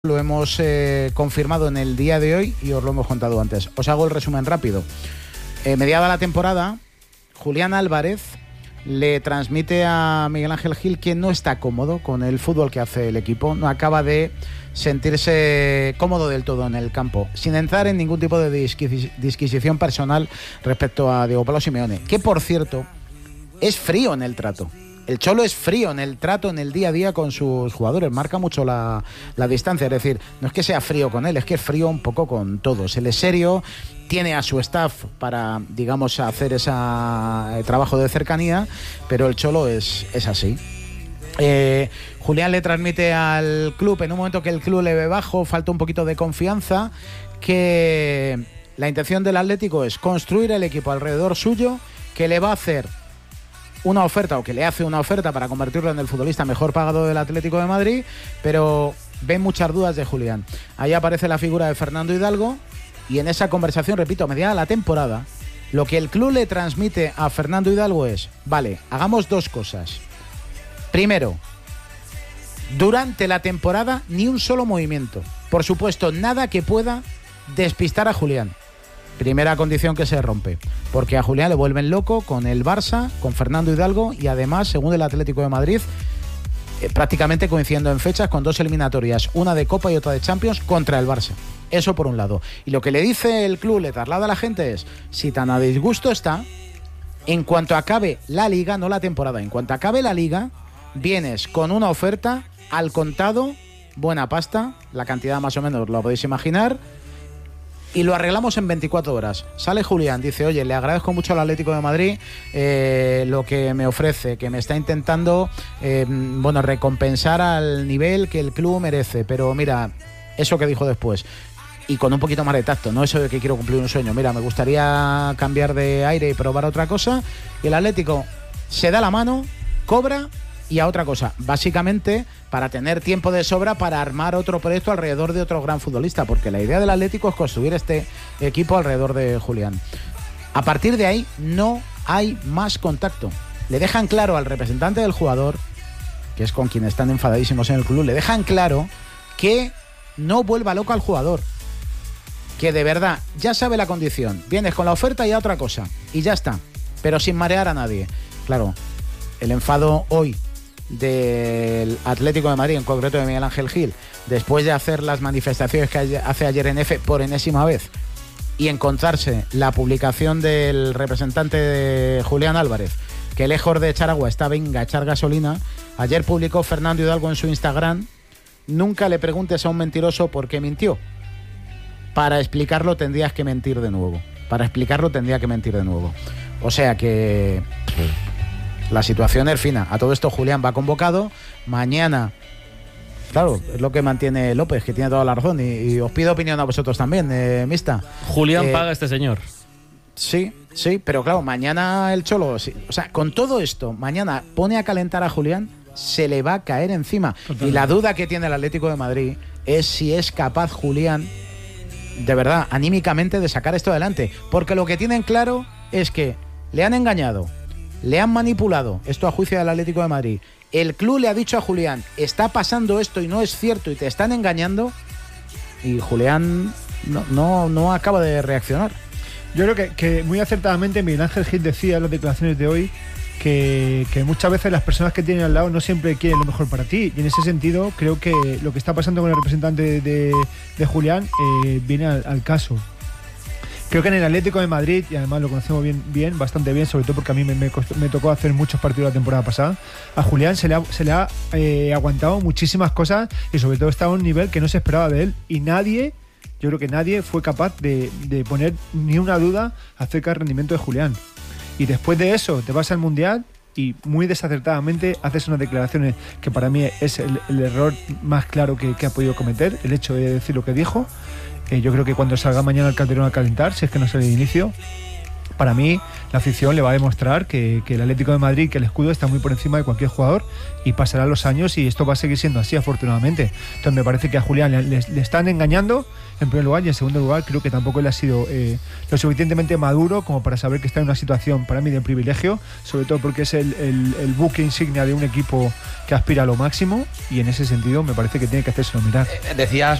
Lo hemos confirmado en el día de hoy y os lo hemos contado antes. Os hago el resumen rápido. Mediada la temporada, Julián Álvarez le transmite a Miguel Ángel Gil que no está cómodo con el fútbol que hace el equipo, no acaba de sentirse cómodo del todo en el campo, sin entrar en ningún tipo de disquisición personal respecto a Diego Pablo Simeone, que por cierto es frío en el trato. El Cholo es frío en el trato, en el día a día con sus jugadores, marca mucho la distancia, es decir, no es que sea frío con él, es que es frío un poco con todos. Él es serio, tiene a su staff para, digamos, hacer ese trabajo de cercanía, pero el Cholo es así. Julián le transmite al club, en un momento que el club le ve bajo, falta un poquito de confianza, que la intención del Atlético es construir el equipo alrededor suyo, que le va a hacer una oferta o que le hace una oferta para convertirlo en el futbolista mejor pagado del Atlético de Madrid, pero ven muchas dudas de Julián. Ahí aparece la figura de Fernando Hidalgo y en esa conversación, repito, a mediada la temporada, lo que el club le transmite a Fernando Hidalgo es, vale, hagamos dos cosas. Primero, durante la temporada ni un solo movimiento. Por supuesto, nada que pueda despistar a Julián. Primera condición que se rompe, porque a Julián le vuelven loco con el Barça, con Fernando Hidalgo y además, según el Atlético de Madrid, prácticamente coincidiendo en fechas con dos eliminatorias, una de Copa y otra de Champions contra el Barça. Eso por un lado. Y lo que le dice el club, le traslada a la gente es, si tan a disgusto está, en cuanto acabe la Liga, no la temporada, en cuanto acabe la Liga, vienes con una oferta al contado, buena pasta, la cantidad más o menos lo podéis imaginar, y lo arreglamos en 24 horas. Sale Julián, dice, oye, le agradezco mucho al Atlético de Madrid lo que me ofrece, que me está intentando recompensar al nivel que el club merece, pero mira, eso que dijo después, y con un poquito más de tacto, no eso de que quiero cumplir un sueño, mira, me gustaría cambiar de aire y probar otra cosa, y el Atlético se da la mano, cobra y a otra cosa, básicamente para tener tiempo de sobra para armar otro proyecto alrededor de otro gran futbolista, porque la idea del Atlético es construir este equipo alrededor de Julián. A partir de ahí no hay más contacto. Le dejan claro al representante del jugador, que es con quien están enfadadísimos en el club, le dejan claro que no vuelva loco al jugador, que de verdad ya sabe la condición, vienes con la oferta y a otra cosa, y ya está, pero sin marear a nadie. Claro, el enfado hoy del Atlético de Madrid, en concreto de Miguel Ángel Gil, después de hacer las manifestaciones que hace ayer en EFE por enésima vez y encontrarse la publicación del representante de Julián Álvarez, que lejos de echar agua está venga a echar gasolina, ayer publicó Fernando Hidalgo en su Instagram, nunca le preguntes a un mentiroso por qué mintió. Para explicarlo tendrías que mentir de nuevo. O sea que la situación es fina. A todo esto Julián va convocado. Mañana, claro, es lo que mantiene López, que tiene toda la razón. Y os pido opinión a vosotros también, Mista. Julián paga a este señor. Sí, pero claro, mañana el Cholo, sí, o sea, con todo esto, mañana pone a calentar a Julián, se le va a caer encima. Totalmente. Y la duda que tiene el Atlético de Madrid es si es capaz Julián, de verdad, anímicamente, de sacar esto adelante. Porque lo que tienen claro es que le han engañado, le han manipulado, esto a juicio del Atlético de Madrid. El club le ha dicho a Julián, está pasando esto y no es cierto y te están engañando. Y Julián no acaba de reaccionar. Yo creo que muy acertadamente Miguel Ángel Gil decía en las declaraciones de hoy que muchas veces las personas que tienen al lado no siempre quieren lo mejor para ti. Y en ese sentido creo que lo que está pasando con el representante de Julián viene al caso. Creo que en el Atlético de Madrid, y además lo conocemos bien, bastante bien, sobre todo porque a mí me tocó hacer muchos partidos la temporada pasada, a Julián se le ha aguantado muchísimas cosas y sobre todo está a un nivel que no se esperaba de él, y yo creo que nadie fue capaz de poner ni una duda acerca del rendimiento de Julián. Y después de eso te vas al Mundial y muy desacertadamente haces unas declaraciones que para mí es el error más claro que ha podido cometer, el hecho de decir lo que dijo. Yo creo que cuando salga mañana el Calderón a calentar, si es que no sale de inicio, Para mí, la afición le va a demostrar que el Atlético de Madrid, que el escudo está muy por encima de cualquier jugador, y pasarán los años y esto va a seguir siendo así, afortunadamente. Entonces me parece que a Julián le están engañando, en primer lugar, y en segundo lugar creo que tampoco él ha sido lo suficientemente maduro como para saber que está en una situación, para mí, de privilegio, sobre todo porque es el buque insignia de un equipo que aspira a lo máximo, y en ese sentido me parece que tiene que hacérselo mirar. Decías